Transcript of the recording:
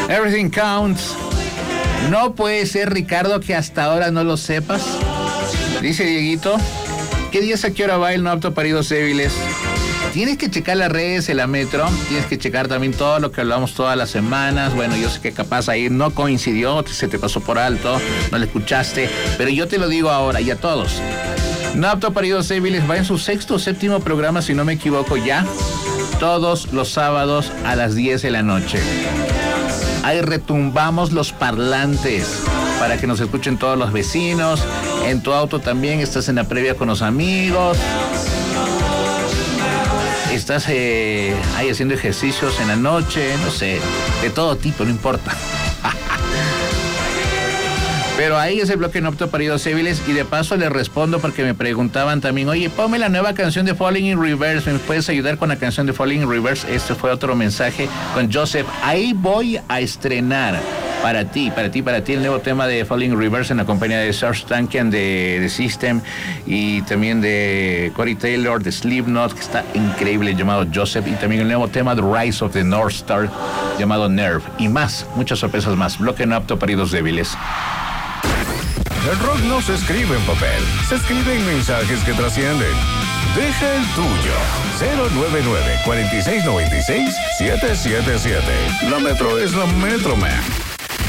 Everything Counts. No puede ser, Ricardo, que hasta ahora no lo sepas. Dice Dieguito, ¿qué días a qué hora va el no apto para oídos débiles? Tienes que checar las redes en la Metro, tienes que checar también todo lo que hablamos todas las semanas. Bueno, yo sé que capaz ahí no coincidió, se te pasó por alto, no lo escuchaste, pero yo te lo digo ahora y a todos. No apto para oídos débiles va en su 6º o 7º programa, si no me equivoco ya, todos los sábados a las 10 de la noche. Ahí retumbamos los parlantes para que nos escuchen todos los vecinos. En tu auto también, estás en la previa con los amigos. Estás ahí haciendo ejercicios en la noche, no sé, de todo tipo, no importa. Pero ahí es el bloque no apto para oídos débiles. Y de paso les respondo porque me preguntaban también, oye, ponme la nueva canción de Falling in Reverse, ¿me puedes ayudar con la canción de Falling in Reverse? Este fue otro mensaje con Joseph. Ahí voy a estrenar para ti, el nuevo tema de Falling in Reverse en la compañía de Serj Tankian de The System y también de Corey Taylor de Slipknot, que está increíble, llamado Joseph, y también el nuevo tema The Rise of the North Star llamado Nerve, y más, muchas sorpresas más. Bloque no apto para oídos débiles. El rock no se escribe en papel, se escribe en mensajes que trascienden. Deja el tuyo. 099-4696-777. La Metro es la Metro, man.